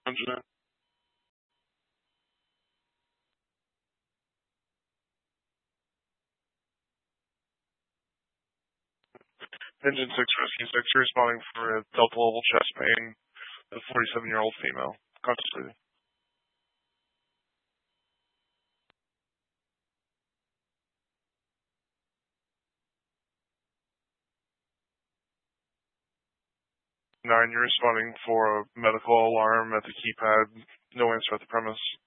100. Engine 6 Rescue 6, you're responding for a Delta level chest pain, a 47-year-old female. Conscious breathing. Nine, you're responding for a medical alarm at the keypad. No answer at the premise.